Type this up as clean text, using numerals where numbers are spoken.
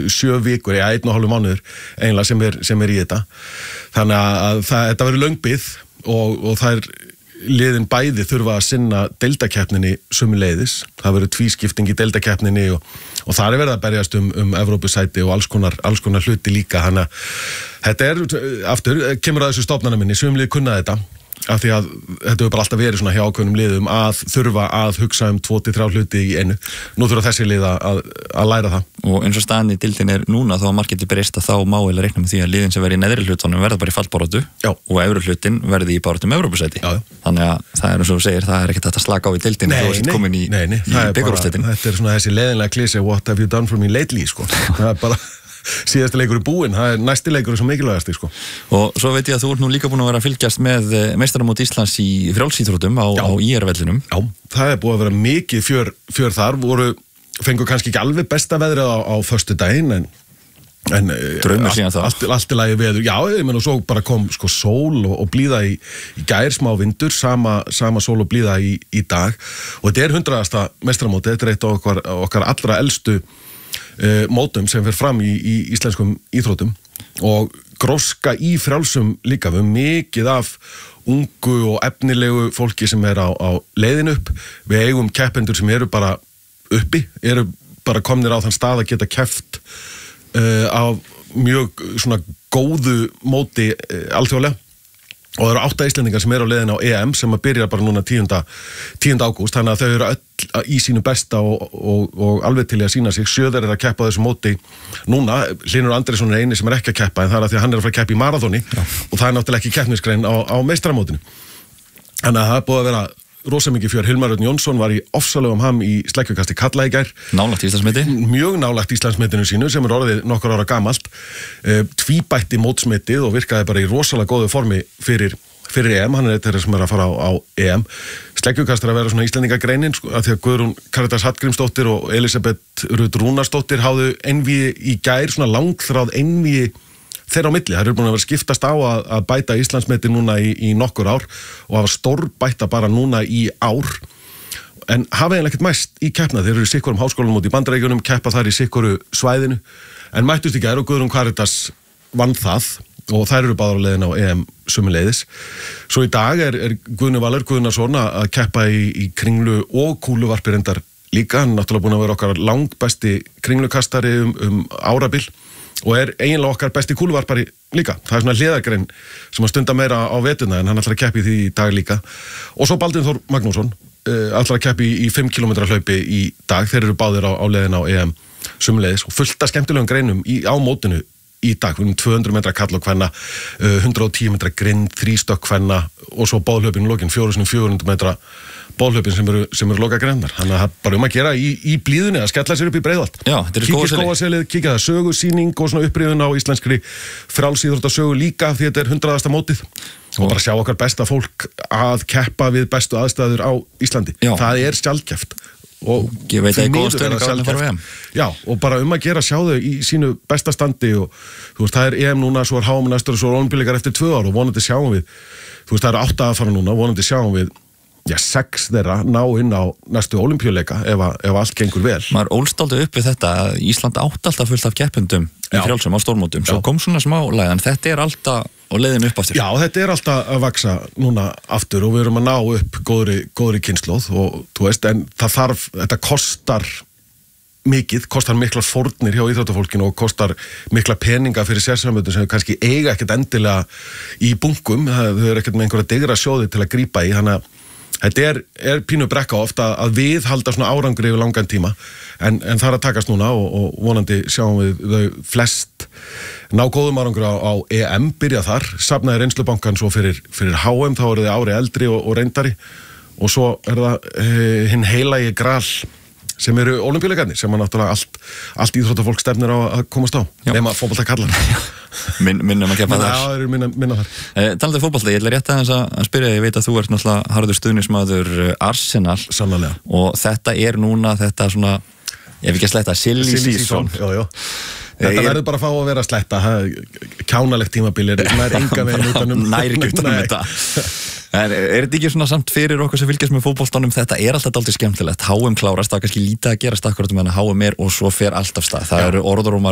7 vikur, 1,5 mánuður eiginlega sem í þetta. Þannig að þetta verður löng bið og það liðin bæði þurfa að sinna deildakeppninni sömuleiðis. Það verður tvískipting í deildakeppninni og þar verið að berjast Evrópusæti og alls konar hluti líka. Þannig að þetta aftur, kemur að þessu stofnanaminni, sumlið kunna þetta. Af því að þetta hefur bara alltaf verið svona hjá ákveðnum liðum að þurfa að hugsa 2-3 hluti í einu. Nú þurfa þessi lið að læra það. Og eins og staðan í deildinni núna þá að marketið breyst að þá má eiginlega reikna með því að liðin sem verði í neðri hlutunum verða bara í fallbaráttu og efri hlutin verði í baráttu með Evrópusæti. Þannig að það eins og þú segir, það ekkert hægt að slaka á í deildinni þó ert komin í bikarúrslitin. Þetta svona þessi leiðinlega klísja what have you done for me lately sko. Það bara síðasti leikur búinn, það næsti leikur svo mikilvægasti sko. Og svo veit ég að þú ert nú líka búin að vera að fylgjast með meistaramót Íslands í frjálsíþróttum á IR-vellinum. Já, það búið að vera mikið fjör þar, fengu kannski ekki alveg besta veðrið á föstudaginn en draumur síðan það. Allt í lagi veður. Já, ég menn og svo bara kom sko sól og blíða í gær, smá vindur, sama sól og blíða í dag og þetta 100. meistaramót, þetta eitt af okkar allra elstu mótum sem fer fram í íslenskum íþróttum og gróska í frjálsum líka við mikið af ungu og efnilegu fólki sem á leiðin upp. Við eigum keppendur sem eru bara uppi, eru bara komnir á þann stað að geta keppt á mjög svona góðu móti alþjóðlega og það eru 8 Íslendingar sem eru á leiðin á EM sem að byrja bara núna 10. ágúst, þannig að þau eru öll í sínu besta og alveg til að sína sig. 7 er að keppa á þessu móti núna. Hlynur Andrésson eini sem ekki að keppa en það því að hann að fara að keppa í marathoni og það náttúrulega ekki keppnisgrein á meistaramótinu. Þannig að það búið að vera rosa mikið fjör. Hilmar Örn Jónsson var í ofsalegum ham í sleggjukasti kalla í gær. Nálægt Íslandsmeti? Mjög nálægt Íslandsmetinu sínu sem orðið nokkur ára gamalt. Tvíbætti mótsmetið og virkaði bara í rosalega góðu formi fyrir EM. Hann þeirra sem að fara á EM. Sleggjukast að vera svona Íslendingagreinin sko, að því að Guðrún Karitas Hallgrímsdóttir og Elisabeth Rut Rúnarsdóttir háðu einvíi í gær, svona langþráð einvíi þeirra á milli. Það eru búin að vera skiptast á að bæta Íslandsmeti núna í nokkur ár og hafa stórbætta bara núna í ár en hafa eiginlega ekkert mæst í keppna. Þeir eru í sikkurum háskólum út í Bandaríkjunum, keppa þar í sikkuru svæðinu en mættust í gær og Guðrún Karitas vann það og þær eru báðar á leiðin á EM sömuleiðis. Svo í dag er Guðni Valur Guðnason að keppa í kringlu og kúluvarpi reyndar líka. Hann náttúrulega búin að vera okkar langbesti kringlukastari árabil og eiginlega okkar besti kúluvarpari líka. Það svona hliðargrein sem að stunda meira á vetuna en hann ætlar að keppi því í dag líka. Og svo Baldvin Þór Magnússon ætlar að keppi í 5 km hlaupi í dag. Þeir eru báðir á leiðin á EM sömuleiðis og fullt af skemmtilegum greinum á mótinu í dag. Við 200 metra kall og kvenna, 110 metra grind, 3 stökk kvenna og svo báðhlaupin lokin 400 metra báðhlaupin sem eru loka greinar. Þannig að það bara að gera í blíðunni að skella sér upp í Breiðholt. Já, þetta er skógaselið, kíkja það sögusýning og svona upprifun á íslenskri frjálsíþróttasögu líka því þetta 100. mótið. Og bara sjá okkar besta fólk að keppa við bestu aðstæður á Íslandi. Já. Það skjaldkæft. Og ég veit að góð stöðning á að fara EM. Já, og bara að gera sjá þau í sínu besta standi og þú veist, það EM núna, svo HM næstur og svo Ólympíuleikar eftir 2 ár og vonandi sjáum við, þú veist, það 8 að fara núna, vonandi sjáum við 6 þeirra ná inn á næstu Ólympíuleika ef allt gengur vel. Maður ólst aldrei upp við þetta að Ísland átt alltaf fullt af keppendum í frjálsum á stórmótum, svo kom svona smá læg en þetta alltaf og leiðin upp aftur. Já, þetta alltaf að vaksa núna aftur og við erum að ná upp góðri kynslóð og þú veist, en þetta kostar mikið, kostar miklar fórnir hjá íþróttafólkinu og kostar mikla peninga fyrir sérsamböndum sem kannski eiga ekkert endilega í bunkum, þau eru ekkert með einhverja digra sjóði til að grípa í, þannig að þetta pínu brekka ofta að við halda svona árangri yfir langan tíma en það að takast núna og vonandi sjáum við þau flest ná góðum árangur á EM, byrja þar, safnaði reynslubankan svo fyrir HM, þá eru þið ári eldri og reyndari og svo það hinn heilagi gral sem eru ólympíuleikarnir sem náttúrulega allt íþróttafólk stefnir á að komast á nema fótbolta kallar. Minnum að keppa þar. Já, það eru minna þar. Talandi fótbolta, ég ætla rétt aðeins að spyrja, ég veit að þú ert náttúrulega harður stuðningsmaður Arsenal. Sannarlega. Og þetta núna þetta svona, ef ekki að sletta, silly season. Já. Þetta verður bara að fá að vera að sletta, kjánalegt tímabilir, nær enga veginn utanum. Nær ekki utanum þetta. En þetta ekki svona samt fyrir okkur sem fylgjast með fótboltanum, þetta alltaf dálítið skemmtilegt. HM klárast, það kannski lítið að gerast akkurat meðan HM og svo fer allt af stað. Það eru orðrómar